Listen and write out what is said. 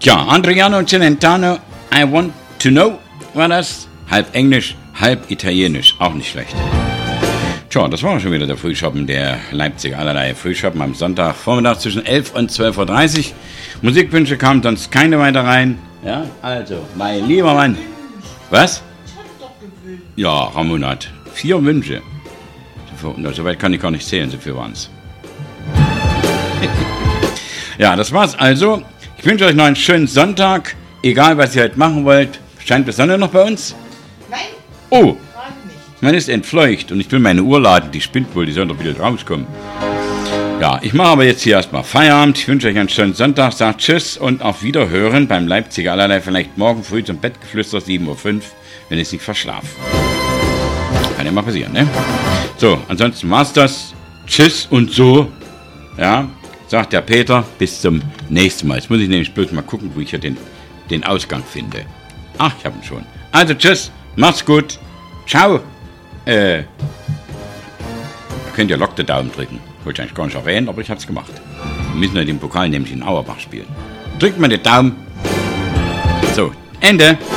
Ja, Adriano Celentano, I want to know, war das? Halb Englisch, halb Italienisch, auch nicht schlecht. Tja, das war schon wieder der Frühschoppen, der Leipziger allerlei Frühschoppen am Sonntagvormittag zwischen 11 und 12.30 Uhr. Muzikwünsche kamen sonst keine weiter rein. Ja, also, mein lieber Mann. Was? Ja, Ramon hat 4 Wünsche. So weit kann ich gar nicht zählen, so viel waren es. Ja, das war's also. Ich wünsche euch noch einen schönen Sonntag. Egal, was ihr heute machen wollt. Scheint die Sonne noch bei uns? Nein. Oh, man ist entfleucht und ich will meine Uhr laden. Die spinnt wohl, die soll doch wieder rauskommen. Ja, ich mache aber jetzt hier erstmal Feierabend. Ich wünsche euch einen schönen Sonntag. Sagt Tschüss und auf Wiederhören beim Leipziger allerlei. Vielleicht morgen früh zum Bettgeflüster 7.05 Uhr, wenn ich es nicht verschlafe. Kann ja mal passieren, ne? So, ansonsten war's das. Tschüss und so. Ja, sagt der Peter. Bis zum nächsten Mal. Jetzt muss ich nämlich bloß mal gucken, wo ich hier den Ausgang finde. Ach, ich habe ihn schon. Also tschüss, macht's gut. Ciao. Könnt ihr Lock the Daumen drücken. Wollte ich eigentlich gar nicht erwähnen, aber ich hab's gemacht. Wir müssen ja den Pokal nämlich in Auerbach spielen. Drückt mal den Daumen. So, Ende.